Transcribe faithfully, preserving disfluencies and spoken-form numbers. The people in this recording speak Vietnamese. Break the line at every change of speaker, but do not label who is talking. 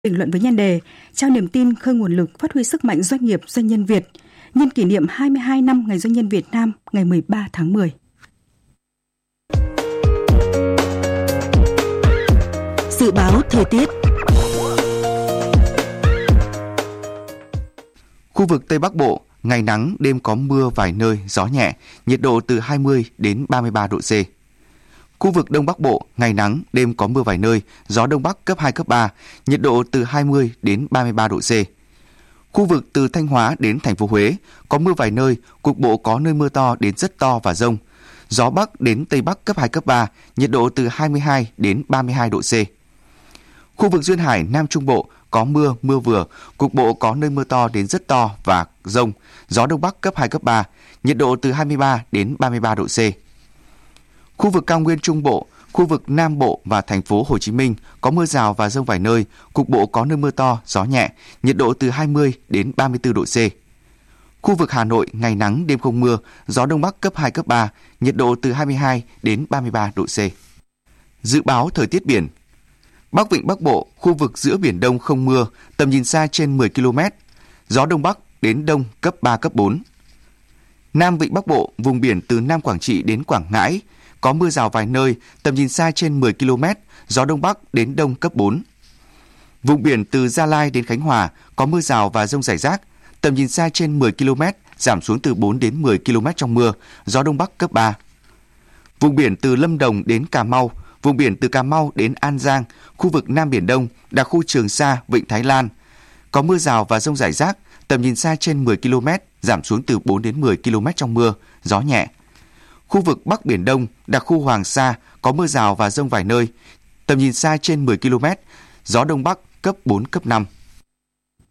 Bình luận với nhan đề trao niềm tin, khơi nguồn lực, phát huy sức mạnh doanh nghiệp, doanh nhân Việt nhân kỷ niệm hai mươi hai năm Ngày Doanh nhân Việt Nam ngày mười ba tháng mười.
Dự báo thời tiết.
Khu vực Tây Bắc Bộ, ngày nắng, đêm có mưa vài nơi, gió nhẹ, nhiệt độ từ hai mươi đến ba mươi ba độ C. Khu vực Đông Bắc Bộ, ngày nắng, đêm có mưa vài nơi, gió Đông Bắc cấp hai, cấp ba, nhiệt độ từ hai mươi đến ba mươi ba độ C. Khu vực từ Thanh Hóa đến thành phố Huế, có mưa vài nơi, cục bộ có nơi mưa to đến rất to và dông. Gió Bắc đến Tây Bắc cấp hai, cấp ba, nhiệt độ từ hai mươi hai đến ba mươi hai độ C. Khu vực Duyên Hải, Nam Trung Bộ, có mưa, mưa vừa, cục bộ có nơi mưa to đến rất to và dông. Gió Đông Bắc cấp hai, cấp ba, nhiệt độ từ hai mươi ba đến ba mươi ba độ C. Khu vực Cao Nguyên Trung Bộ, khu vực Nam Bộ và thành phố Hồ Chí Minh có mưa rào và dông vài nơi, cục bộ có nơi mưa to, gió nhẹ, nhiệt độ từ hai mươi đến ba mươi tư độ C. Khu vực Hà Nội, ngày nắng, đêm không mưa, gió Đông Bắc cấp hai, cấp ba, nhiệt độ từ hai mươi hai đến ba mươi ba độ C. Dự báo thời tiết biển. Bắc Vịnh Bắc Bộ, khu vực giữa Biển Đông không mưa, tầm nhìn xa trên mười ki lô mét, gió Đông Bắc đến Đông cấp ba, cấp bốn. Nam Vịnh Bắc Bộ, vùng biển từ Nam Quảng Trị đến Quảng Ngãi, có mưa rào vài nơi, tầm nhìn xa trên mười ki lô mét, gió Đông Bắc đến Đông cấp bốn. Vùng biển từ Gia Lai đến Khánh Hòa, có mưa rào và dông rải rác, tầm nhìn xa trên mười ki lô mét, giảm xuống từ bốn đến mười ki lô mét trong mưa, gió Đông Bắc cấp ba. Vùng biển từ Lâm Đồng đến Cà Mau, vùng biển từ Cà Mau đến An Giang, khu vực Nam Biển Đông, đặc khu Trường Sa, Vịnh Thái Lan, có mưa rào và dông rải rác, tầm nhìn xa trên mười ki lô mét, giảm xuống từ bốn đến mười ki lô mét trong mưa, gió nhẹ. Khu vực Bắc Biển Đông, đặc khu Hoàng Sa, có mưa rào và dông vài nơi, tầm nhìn xa trên mười ki lô mét, gió Đông Bắc cấp bốn, cấp năm.